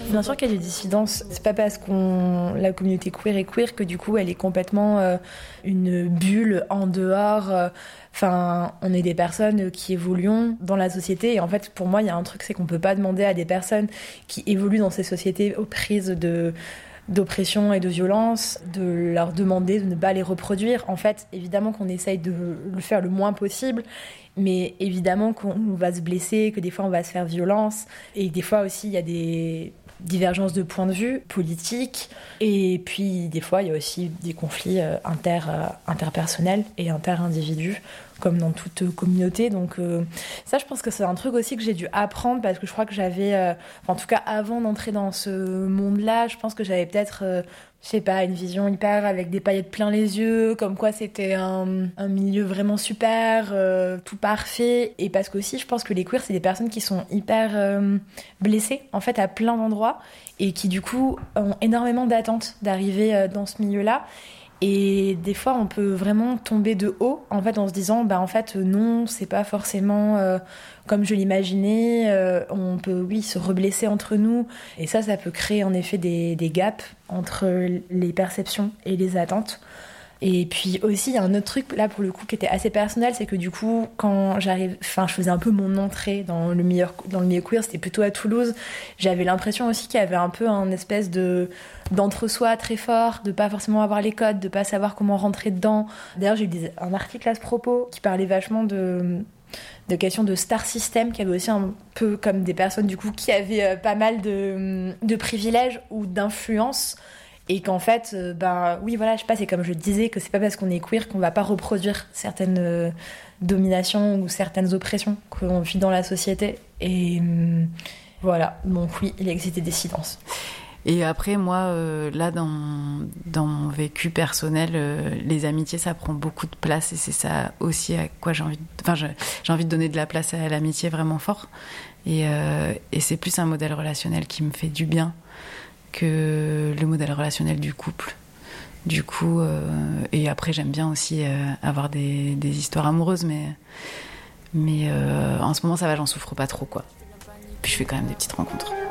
Bien sûr qu'il y a des dissidences. C'est pas parce qu'on la communauté queer est queer que du coup elle est complètement une bulle en dehors. Enfin, on est des personnes qui évoluons dans la société et en fait pour moi il y a un truc, c'est qu'on peut pas demander à des personnes qui évoluent dans ces sociétés aux prises d'oppression et de violence, de leur demander de ne pas les reproduire. En fait, évidemment qu'on essaye de le faire le moins possible, mais évidemment qu'on va se blesser, que des fois on va se faire violence, et des fois aussi il y a des divergences de points de vue politiques, et puis des fois il y a aussi des conflits interpersonnels et inter-individus, comme dans toute communauté. Donc ça, je pense que c'est un truc aussi que j'ai dû apprendre, parce que je crois que j'avais, en tout cas avant d'entrer dans ce monde-là, je pense que j'avais peut-être, je sais pas, une vision hyper avec des paillettes plein les yeux, comme quoi c'était un milieu vraiment super, tout parfait. Et parce qu'aussi, je pense que les queers, c'est des personnes qui sont hyper blessées, en fait, à plein d'endroits, et qui du coup ont énormément d'attentes d'arriver dans ce milieu-là. Et des fois, on peut vraiment tomber de haut, en fait, en se disant, bah en fait, non, c'est pas forcément comme je l'imaginais. On peut, oui, se reblesser entre nous. Et ça peut créer en effet des gaps entre les perceptions et les attentes. Et puis aussi, il y a un autre truc, là, pour le coup, qui était assez personnel, c'est que du coup, quand je faisais un peu mon entrée dans le milieu queer, c'était plutôt à Toulouse. J'avais l'impression aussi qu'il y avait un peu un espèce d'entre-soi très fort, de pas forcément avoir les codes, de pas savoir comment rentrer dedans. D'ailleurs, j'ai eu un article à ce propos qui parlait vachement de questions de star system, qui avait aussi un peu comme des personnes, du coup, qui avaient pas mal de privilèges ou d'influence. Et qu'en fait, oui, voilà, je sais pas, c'est comme je disais, que c'est pas parce qu'on est queer qu'on va pas reproduire certaines dominations ou certaines oppressions qu'on vit dans la société. Et voilà, donc oui, il existe des dissidences. Et après, moi, là, dans mon vécu personnel, les amitiés, ça prend beaucoup de place, et c'est ça aussi à quoi j'ai envie de donner de la place à l'amitié vraiment fort. Et c'est plus un modèle relationnel qui me fait du bien que le modèle relationnel du couple. Du coup, et après j'aime bien aussi avoir des histoires amoureuses, mais en ce moment ça va, j'en souffre pas trop, quoi. Puis je fais quand même des petites rencontres.